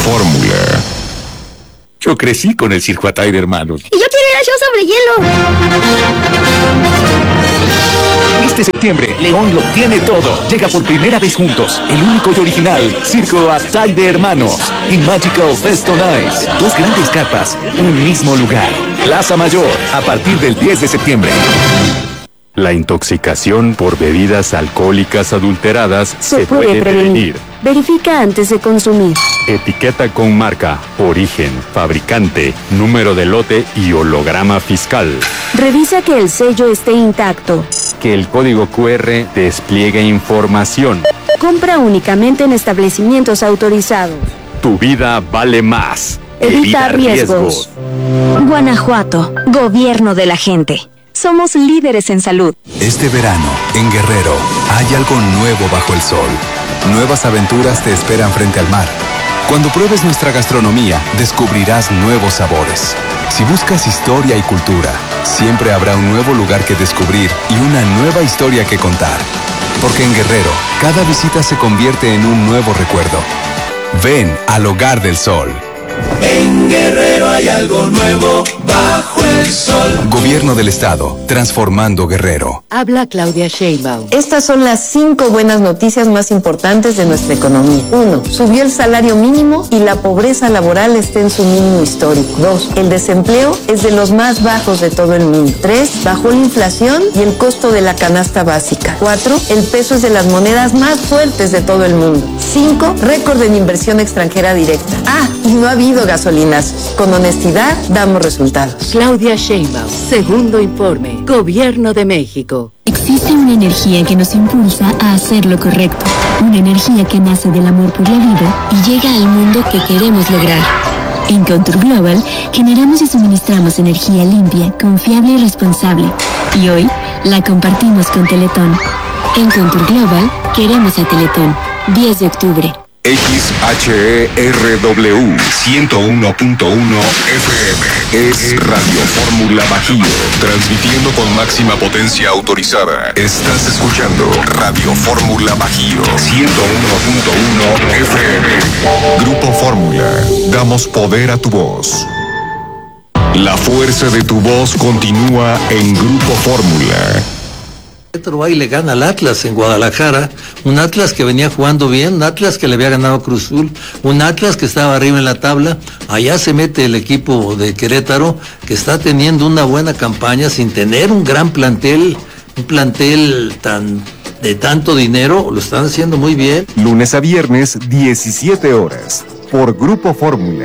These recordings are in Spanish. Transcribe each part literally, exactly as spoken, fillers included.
Fórmula. Yo crecí con el Circo Atay de Hermanos. Y yo quiero ir al show sobre hielo. Este septiembre, León lo tiene todo. Llega por primera vez juntos, el único y original Circo Atay de Hermanos y Magical Fest on Ice. Dos grandes carpas, un mismo lugar. Plaza Mayor, a partir del diez de septiembre. La intoxicación por bebidas alcohólicas adulteradas se, se puede, puede prevenir. prevenir. Verifica antes de consumir. Etiqueta con marca, origen, fabricante, número de lote y holograma fiscal. Revisa que el sello esté intacto. Que el código cu erre despliegue información. Compra únicamente en establecimientos autorizados. Tu vida vale más. Evita, Evita riesgos. riesgos. Guanajuato, gobierno de la gente. Somos líderes en salud. Este verano, en Guerrero, hay algo nuevo bajo el sol. Nuevas aventuras te esperan frente al mar. Cuando pruebes nuestra gastronomía, descubrirás nuevos sabores. Si buscas historia y cultura, siempre habrá un nuevo lugar que descubrir y una nueva historia que contar. Porque en Guerrero, cada visita se convierte en un nuevo recuerdo. Ven al Hogar del Sol. En Guerrero hay algo nuevo bajo el sol. Gobierno del Estado, transformando Guerrero. Habla Claudia Sheinbaum. Estas son las cinco buenas noticias más importantes de nuestra economía. Uno, subió el salario mínimo y la pobreza laboral está en su mínimo histórico. Dos, el desempleo es de los más bajos de todo el mundo. Tres, bajó la inflación y el costo de la canasta básica. Cuatro, el peso es de las monedas más fuertes de todo el mundo. Cinco, récord en inversión extranjera directa. Ah, y no ha habido gasolinas. Con honestidad damos resultados. Claudia Sheinbaum, segundo informe, Gobierno de México. Existe una energía que nos impulsa a hacer lo correcto. Una energía que nace del amor por la vida y llega al mundo que queremos lograr. En Contour Global generamos y suministramos energía limpia, confiable y responsable. Y hoy la compartimos con Teletón. En Contour Global queremos a Teletón. diez de octubre. X H E R W ciento uno punto uno F M es Radio Fórmula Bajío, transmitiendo con máxima potencia autorizada. Estás escuchando Radio Fórmula Bajío ciento uno punto uno F M. Grupo Fórmula, damos poder a tu voz. La fuerza de tu voz continúa en Grupo Fórmula. Querétaro le gana al Atlas en Guadalajara, un Atlas que venía jugando bien, un Atlas que le había ganado a Cruz Azul, un Atlas que estaba arriba en la tabla. Allá se mete el equipo de Querétaro, que está teniendo una buena campaña sin tener un gran plantel, un plantel tan de tanto dinero, lo están haciendo muy bien. Lunes a viernes, diecisiete horas, por Grupo Fórmula.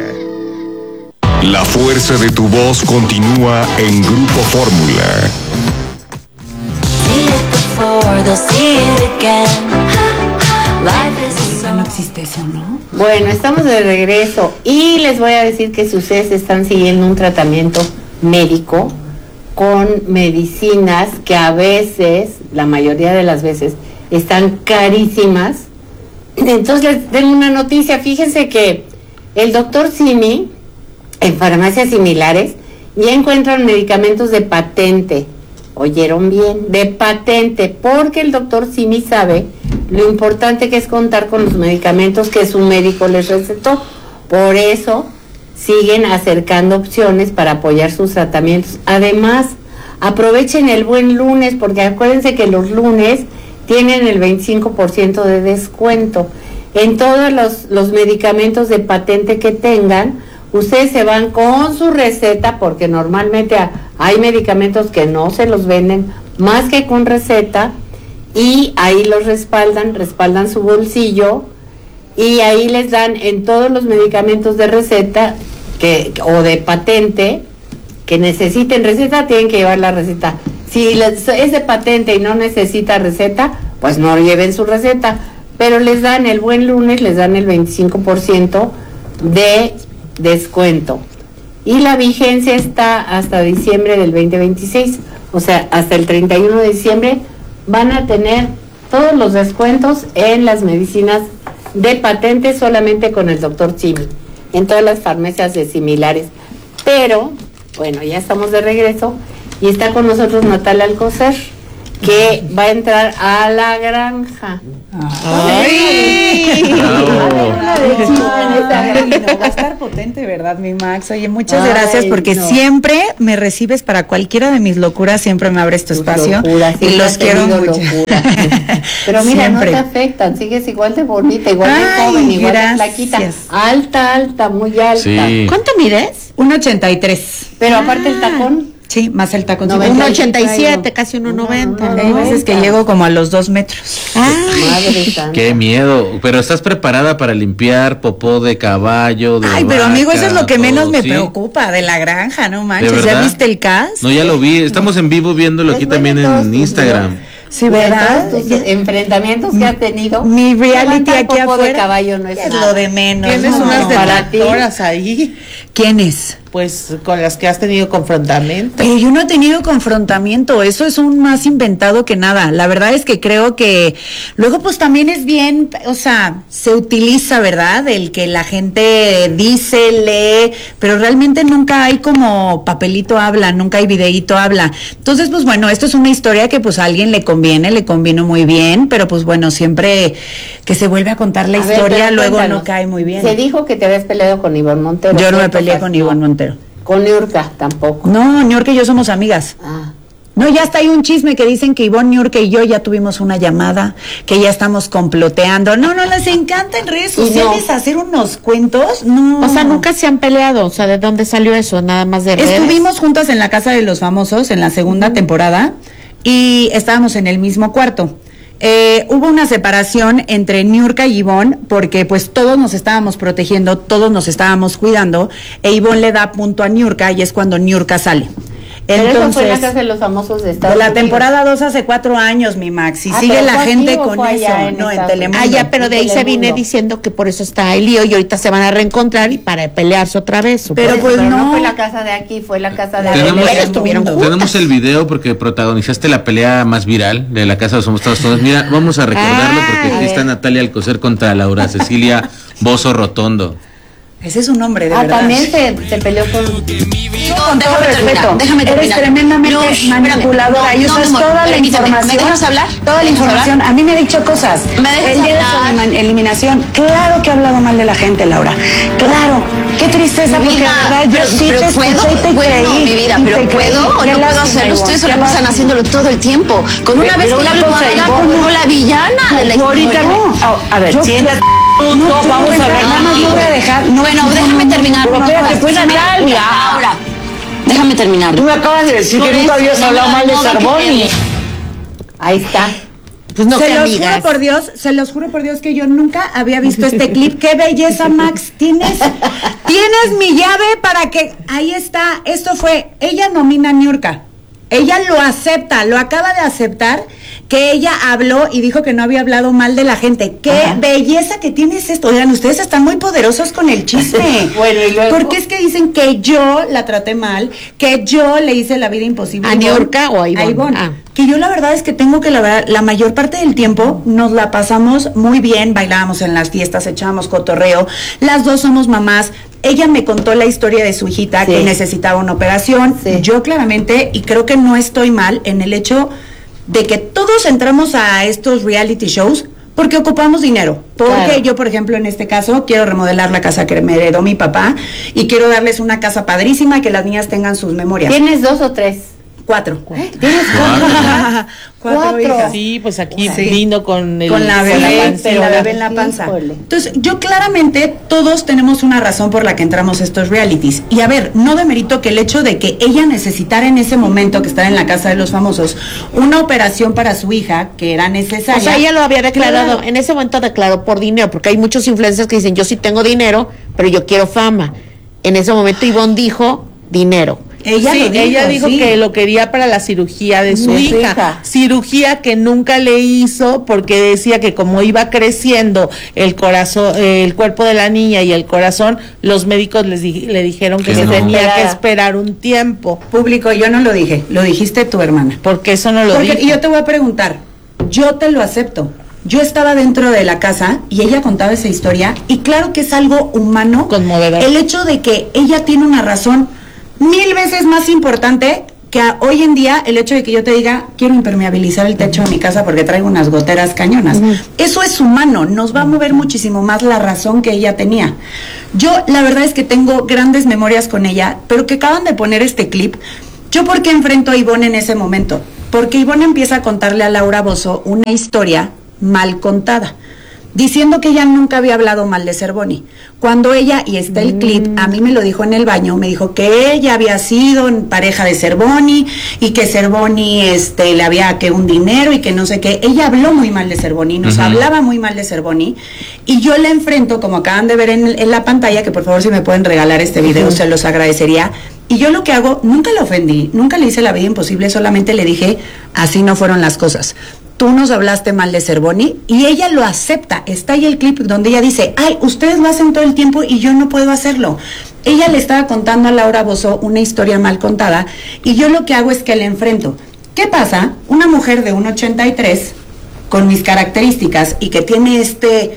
La fuerza de tu voz continúa en Grupo Fórmula. No existe eso, ¿no? Bueno, estamos de regreso y les voy a decir que si ustedes están siguiendo un tratamiento médico con medicinas que a veces, la mayoría de las veces, están carísimas, entonces les tengo una noticia. Fíjense que el doctor Simi, en farmacias similares, ya encuentran medicamentos de patente. Oyeron bien, de patente, porque el doctor Simi sabe lo importante que es contar con los medicamentos que su médico les recetó. Por eso siguen acercando opciones para apoyar sus tratamientos. Además, aprovechen el buen lunes, porque acuérdense que los lunes tienen el veinticinco por ciento de descuento. En todos los, los medicamentos de patente que tengan, ustedes se van con su receta, porque normalmente hay medicamentos que no se los venden más que con receta, y ahí los respaldan, respaldan su bolsillo, y ahí les dan en todos los medicamentos de receta que o de patente que necesiten receta, tienen que llevar la receta. Si les, es de patente y no necesita receta, pues no lleven su receta, pero les dan el buen lunes, les dan el veinticinco por ciento de descuento, y la vigencia está hasta diciembre del veinte veintiséis, o sea, hasta el treinta y uno de diciembre van a tener todos los descuentos en las medicinas de patente solamente con el doctor Simi, en todas las farmacias de similares. Pero, bueno, ya estamos de regreso y está con nosotros Natalia Alcocer, que va a entrar a la granja. Ay, Bravo. Ay, no, va a estar potente, ¿verdad, mi Max? Oye, muchas Ay, gracias porque no. siempre me recibes para cualquiera de mis locuras, siempre me abres tu espacio Locuras, y los has quiero tenido mucho. locuras. Pero mira, Siempre. no te afectan, sigues igual de bonita, igual de Ay, joven, igual gracias. de flaquita. Alta, alta, muy alta. Sí. ¿Cuánto mides? uno ochenta y tres. Pero aparte el tacón. Sí, más el tacón. noventa uno ochenta y siete, casi uno noventa. Hay veces que llego como a los dos metros. Madre santa. Qué miedo, pero ¿estás preparada para limpiar popó de caballo, de Ay, pero amigo, eso es lo que vaca, menos todo, me sí? preocupa de la granja, no ¿De manches. ¿Ya verdad? viste el cast? No, ya lo vi, estamos en vivo viéndolo aquí también en Instagram. Sí, ¿verdad? Todos tus enfrentamientos que has tenido. Mi reality levantar aquí popo afuera de caballo no es, es nada. lo de menos. Tienes no, unas para ti. detractoras ahí, ¿Quiénes? pues con las que has tenido confrontamiento. Pero yo no he tenido confrontamiento, eso es un más inventado que nada. La verdad es que creo que luego pues también es bien, o sea, se utiliza, ¿verdad? El que la gente dice, lee, pero realmente nunca hay como papelito habla, nunca hay videíto habla. Entonces, pues bueno, esto es una historia que pues a alguien le conviene, le convino muy bien, pero pues bueno, siempre que se vuelve a contar la A ver, historia, pero luego cuéntanos. no cae muy bien. Se dijo que te habías peleado con Ivonne Montero. Yo no me ¿cierto? peleé con Ivonne Montero. Con Niurka tampoco. No, Niurka y yo somos amigas. Ah. No, ya está ahí un chisme que dicen que Ivonne, Niurka y yo ya tuvimos una llamada, que ya estamos comploteando. No, no, les encanta en redes Y no. sociales hacer unos cuentos. No. O sea, nunca se han peleado. O sea, ¿de dónde salió eso? Nada más de redes. Estuvimos juntas en la Casa de los Famosos en la segunda temporada y estábamos en el mismo cuarto. Eh, hubo una separación entre Niurka y Ivonne porque pues todos nos estábamos protegiendo, todos nos estábamos cuidando e Ivonne le da punto a Niurka y es cuando Niurka sale. Pero eso fue en la Entonces, Casa de los Famosos de Estados de la Unidos. temporada dos hace cuatro años, mi Max, y Ah, sigue pero la fue gente aquí o con fue eso, allá en no, en Estados Telemundo. Ah, ya, pero de ahí se Telemundo. viene diciendo que por eso está el lío y ahorita se van a reencontrar y para pelearse otra vez. Pero supongo. pues Pero no no. fue la casa de aquí, fue la casa de Tenemos, allá. Pero estuvieron juntas. tenemos el video porque protagonizaste la pelea más viral de la Casa de los Famosos Todos. Mira, vamos a recordarlo Ah, porque a aquí ver. está Natalia Alcocer contra Laura Cecilia Bozo Rotondo. Ese es un nombre, de Ah, verdad. también se, se peleó con... Con todo Déjame respeto, terminar, déjame eres terminar. tremendamente No, shh, manipuladora espérame. y No, usas no, toda la permíteme, información. ¿me dejas hablar? Toda la ¿Me dejas información. hablar? A mí me ha dicho cosas. ¿Me dejas El día de hablar? su eliminación, claro que ha hablado mal de la gente, Laura. Claro. Qué tristeza, Mi porque vida, de verdad yo pero, sí pero te puedo, escuché y te bueno, creí. mi vida, y pero te creí. puedo o Qué no puedo lástima, hacerlo. Ustedes se Ivonne, la qué pasan lástima. haciéndolo todo el tiempo. Con una Pero vez que una yo lo cosa, haga Ivonne, como la villana de la Ahorita historia. no. A ver, Yo- siéntate. No, No, vamos vamos a a ver, nada más no voy a dejar. No, Bueno, no, déjame no, terminar. pero por espérate, favor. pues, Natalia. Laura, déjame terminar. Tú me acabas de decir Por que nunca eso, habías no, hablado no, mal de no, Sarboni. Ahí está. Pues no, se que los amigas. juro por Dios, se los juro por Dios que yo nunca había visto este clip. ¡Qué belleza, Max! Tienes, tienes mi llave para que... Ahí está, esto fue, ella nomina a Niurka. Ella lo acepta, lo acaba de aceptar, que ella habló y dijo que no había hablado mal de la gente. ¡Qué Ajá. belleza que tienes esto! Oigan, ustedes están muy poderosos con el chisme. Bueno, y luego... Porque es que dicen que yo la traté mal, que yo le hice la vida imposible. ¿A Ivonne. Niurka o a Ivonne? Ivonne. Ah. Que yo la verdad es que tengo que la verdad, la mayor parte del tiempo nos la pasamos muy bien, bailábamos en las fiestas, echábamos cotorreo, las dos somos mamás. Ella me contó la historia de su hijita, Sí. que necesitaba una operación. Sí. Yo claramente, y creo que no estoy mal en el hecho de que todos entramos a estos reality shows porque ocupamos dinero. Porque Claro. yo, por ejemplo, en este caso, quiero remodelar la casa que me heredó mi papá y quiero darles una casa padrísima y que las niñas tengan sus memorias. ¿Tienes dos o tres? Cuatro. ¿Tienes cuatro? Cuatro Cuatro. hijas. Sí, pues aquí Sí. lindo con el... Con la con bebé, pancita. con la bebé en la panza. Híjole. Entonces, yo claramente todos tenemos una razón por la que entramos a estos realities. Y a ver, no demerito que el hecho de que ella necesitara en ese momento que estaba en la Casa de los Famosos una operación para su hija que era necesaria. O sea, ella lo había declarado, Claro. en ese momento declaró por dinero, porque hay muchos influencers que dicen, yo sí tengo dinero, pero yo quiero fama. En ese momento Ivonne dijo, dinero. Ella Sí, lo dijo, ella dijo sí. que lo quería para la cirugía de su De su hija. hija. Cirugía que nunca le hizo porque decía que como iba creciendo el corazón, eh, el cuerpo de la niña y el corazón, los médicos les di- le dijeron que Que se no. tenía que Esperara. esperar un tiempo. Público, yo no lo dije, lo dijiste tu hermana. Porque eso no lo Porque- dijo. y yo te voy a preguntar, yo te lo acepto. Yo estaba dentro de la casa y ella contaba esa historia y claro que es algo humano. Conmovedor. El hecho de que ella tiene una razón mil veces más importante que a, hoy en día el hecho de que yo te diga, quiero impermeabilizar el techo de mi casa porque traigo unas goteras cañonas, uh-huh. eso es humano, nos va a mover muchísimo más la razón que ella tenía. Yo la verdad es que tengo grandes memorias con ella, pero que acaban de poner este clip. ¿Yo por qué enfrento a Ivonne en ese momento? Porque Ivonne empieza a contarle a Laura Bozzo una historia mal contada, diciendo que ella nunca había hablado mal de Cervoni. Cuando ella, y está el clip, a mí me lo dijo en el baño, me dijo que ella había sido pareja de Cervoni y que Cervoni este, le había que un dinero y que no sé qué. Ella habló muy mal de Cervoni, nos uh-huh. hablaba muy mal de Cervoni, y yo le enfrento, como acaban de ver en, en la pantalla, que por favor si me pueden regalar este video, uh-huh. se los agradecería. Y yo lo que hago, nunca la ofendí, nunca le hice la vida imposible, solamente le dije, así no fueron las cosas. Tú nos hablaste mal de Cervoni, y ella lo acepta. Está ahí el clip donde ella dice, ay, ustedes lo hacen todo el tiempo y yo no puedo hacerlo. Ella le estaba contando a Laura Bozzo una historia mal contada, y yo lo que hago es que le enfrento. ¿Qué pasa? Una mujer de uno ochenta y tres, con mis características, y que tiene este...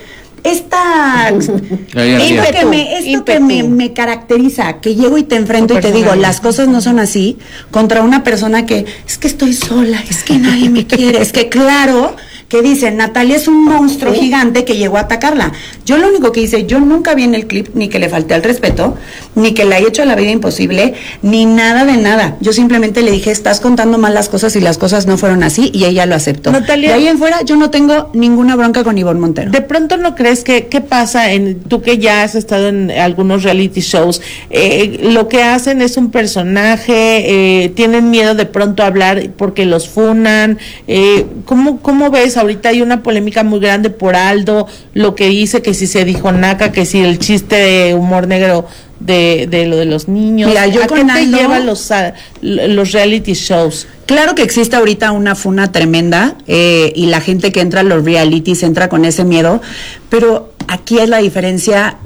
esta esto que, me, esto que me, me caracteriza, que llego y te enfrento y te digo, las cosas no son así, contra una persona que, es que estoy sola, es que nadie me quiere, es que claro, que dicen, Natalia es un monstruo ¿sí? gigante que llegó a atacarla. Yo lo único que hice, yo nunca vi en el clip, ni que le falté al respeto, ni que le haya hecho la vida imposible, ni nada de nada. Yo simplemente le dije, estás contando mal las cosas y las cosas no fueron así, y ella lo aceptó. Natalia, de ahí en fuera, yo no tengo ninguna bronca con Ivonne Montero. ¿De pronto no crees que, qué pasa en, tú que ya has estado en algunos reality shows, eh, lo que hacen es un personaje, eh, tienen miedo de pronto a hablar porque los funan, eh, ¿cómo, cómo ves? Ahorita hay una polémica muy grande por Aldo, lo que dice, que si se dijo naca, que si el chiste de humor negro de, de lo de los niños. Mira, yo ¿a con qué te Aldo, llevan los, a, los reality shows? Claro que existe ahorita una funa tremenda, eh, y la gente que entra a los realities entra con ese miedo, pero aquí es la diferencia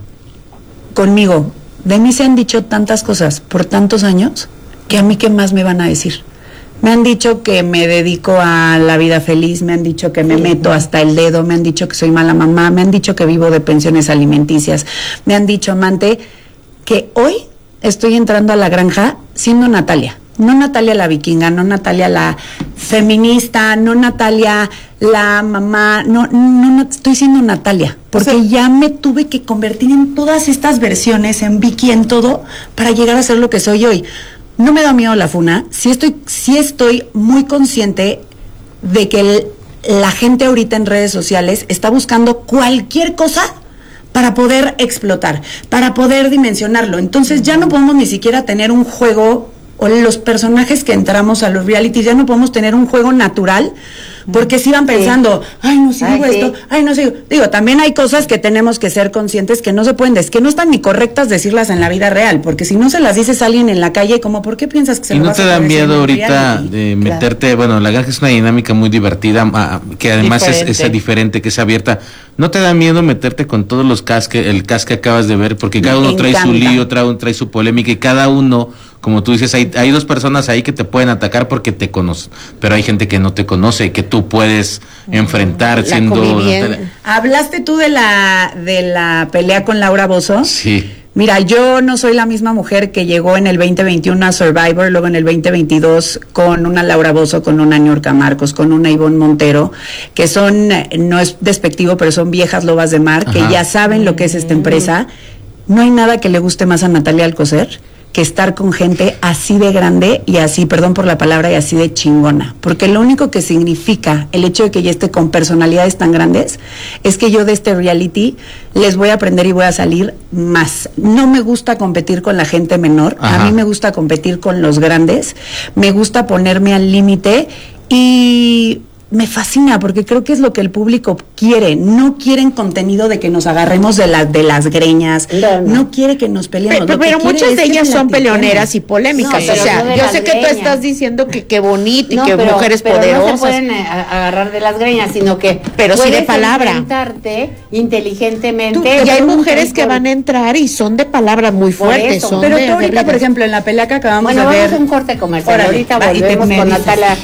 conmigo. De mí se han dicho tantas cosas por tantos años, que a mí qué más me van a decir. Me han dicho que me dedico a la vida feliz, me han dicho que me meto hasta el dedo, me han dicho que soy mala mamá, me han dicho que vivo de pensiones alimenticias, me han dicho, amante, que hoy estoy entrando a la granja siendo Natalia. No Natalia la vikinga, no Natalia la feminista, no Natalia la mamá, no, no, no estoy siendo Natalia, porque o sea, ya me tuve que convertir en todas estas versiones, en Vicky, en todo, para llegar a ser lo que soy hoy. No me da miedo la funa, sí estoy, sí estoy muy consciente de que el, la gente ahorita en redes sociales está buscando cualquier cosa para poder explotar, para poder dimensionarlo. Entonces ya no podemos ni siquiera tener un juego, o los personajes que entramos a los realities, ya no podemos tener un juego natural, porque si van pensando, sí. ay, no sigo ay, esto, sí. ay, no sigo. Digo, también hay cosas que tenemos que ser conscientes que no se pueden decir, que no están ni correctas decirlas en la vida real, porque si no se las dices a alguien en la calle, como, ¿por qué piensas que se lo vas a decir? ¿Y no te da miedo ahorita reality? de meterte, claro. bueno, la granja es una dinámica muy divertida, que además es, es diferente, que es abierta. ¿No te da miedo meterte con todos los cast que, el cast que acabas de ver? Porque cada uno trae su lío, cada uno trae su polémica, y cada uno, como tú dices, hay, hay dos personas ahí que te pueden atacar porque te conocen, pero hay gente que no te conoce y que tú puedes enfrentar la siendo... ¿Hablaste tú de la de la pelea con Laura Bozzo? Sí. Mira, yo no soy la misma mujer que llegó en el veinte veintiuno a Survivor, luego en el veinte veintidós con una Laura Bozzo, con una Niurka Marcos, con una Ivonne Montero, que son, no es despectivo, pero son viejas lobas de mar, Ajá. que ya saben lo que es esta empresa. No hay nada que le guste más a Natalia Alcocer que estar con gente así de grande y así, perdón por la palabra, y así de chingona, porque lo único que significa el hecho de que ella esté con personalidades tan grandes es que yo de este reality les voy a aprender y voy a salir más. No me gusta competir con la gente menor, Ajá. a mí me gusta competir con los grandes, me gusta ponerme al límite y me fascina porque creo que es lo que el público quiere. No quieren contenido de que nos agarremos de, la, de las greñas, no, no. no quiere que nos peleemos. Pero, pero muchas de ellas son peleoneras y polémicas, no, o sea, no yo sé que greñas. Tú estás diciendo que qué bonito y no, que pero, mujeres pero poderosas. No se pueden agarrar de las greñas, sino que pero sí de palabra. Enfrentarte inteligentemente. Tú, y hay mujeres que van a entrar y son de palabras muy fuertes. Son pero de, tú ahorita, por ejemplo, en la pelea que acabamos bueno, de ver. Bueno, vamos a un corte comercial. Órale, ahorita va, volvemos con Natalia